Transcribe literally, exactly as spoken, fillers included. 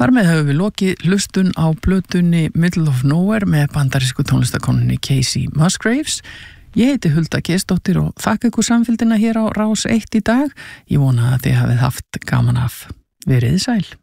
Þar með höfum við lokið hlustun á plötunni Middle of Nowhere með bandarísku tónlistakonunni Casey Musgraves. Ég heiti Hulda Geirsdóttir og þakka ykkur samfylgdina hér á Rás eitt í dag. Ég vona að þið hafið haft gaman af. Verið sæl.